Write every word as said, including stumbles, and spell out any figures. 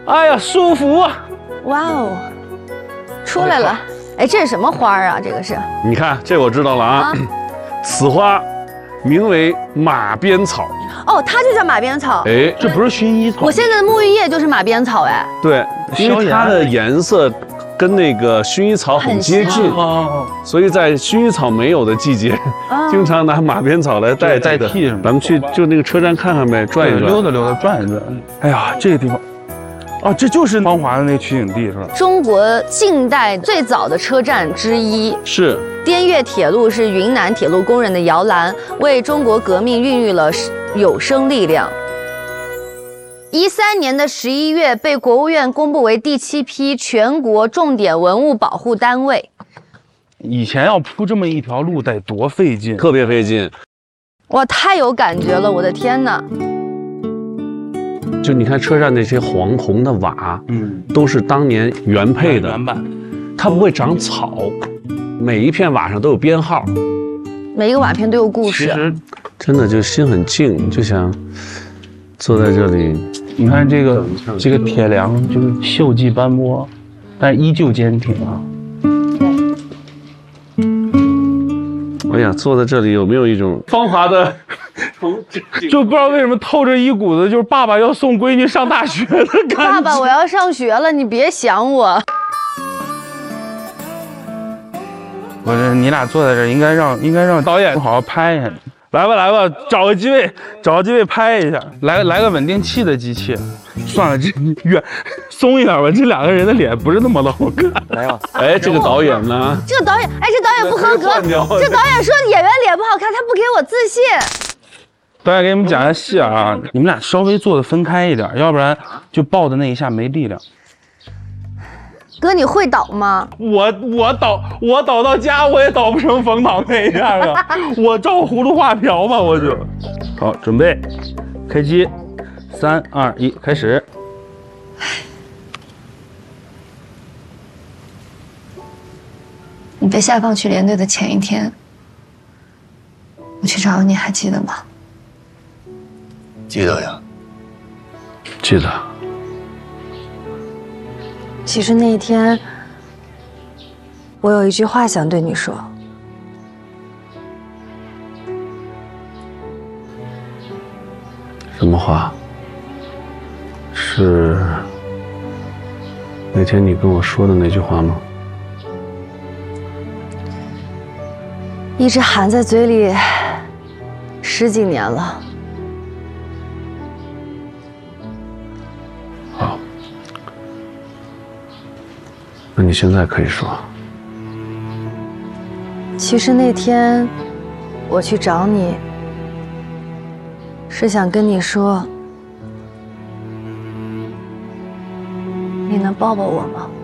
哎呀，舒服啊！ 哇哦，出来了。哎，这是什么花啊？这个是？ 你看，这我知道了啊。啊此花名为马鞭草。 哦，它就叫马鞭草。 哎， 这不是薰衣草。 我现在的沐浴液就是马鞭草，哎。 对，因为它的颜色跟那个薰衣草很接近，所以在薰衣草没有的季节，经常拿马鞭草来代代替什么？ 咱们去就那个车站看看呗，转一转， 溜达溜达，转一转。哎呀，这个地方。啊，这就是芳华的那个取景地是吧？ 中国近代最早的车站之一是滇越铁路，是云南铁路工人的摇篮，为中国革命孕育了有生力量。一三年的十一月，被国务院公布为第七批全国重点文物保护单位。 以前要铺这么一条路得多费劲， 特别费劲。 哇，太有感觉了！我的天哪！ 就你看车站那些黄红的瓦， 嗯， 都是当年原配的， 原版， 它不会长草，每一片瓦上都有编号， 每一个瓦片都有故事。 其实真的就心很静，就想坐在这里。 你看这个这个铁梁就是锈迹斑驳，但依旧坚挺啊。 哎呀，坐在这里有没有一种芳华的？ 就不知道为什么透着一股子就是爸爸要送闺女上大学的感觉。 爸爸，我要上学了，你别想我。 不是，你俩坐在这儿，应该让应该让导演好好拍一下。来吧来吧，找个机位，找个机位拍一下。来来个稳定器的机器。算了，这远松一点吧，这两个人的脸不是那么的好看。 来吧，哎，这个导演呢？ 这个导演，哎，这导演不合格。这导演说演员脸不好看，他不给我自信。 导演给你们讲一下戏啊，你们俩稍微坐的分开一点，要不然就抱的那一下没力量。 哥，你会倒吗？ 我我倒我倒到家我也倒不成冯导那一样啊，我照葫芦画瓢吧，我就。好，准备，开机，三二一，开始。 你被下放去连队的前一天，我去找你，还记得吗？ 记得呀， 记得。 其实那一天，我有一句话想对你说。 什么话？是那天你跟我说的那句话吗？ 一直含在嘴里十几年了。 好，那你现在可以说。 其实那天我去找你，是想跟你说，你能抱抱我吗？